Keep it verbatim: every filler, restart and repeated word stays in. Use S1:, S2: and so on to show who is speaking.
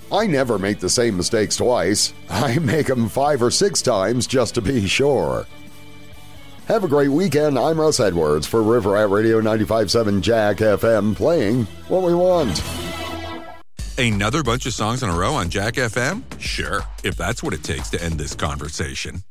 S1: I never make the same mistakes twice. I make them five or six times just to be sure. Have a great weekend. I'm Russ Edwards for River Rat Radio ninety-five point seven Jack F M, playing what we want.
S2: Another bunch of songs in a row on Jack F M? Sure, if that's what it takes to end this conversation.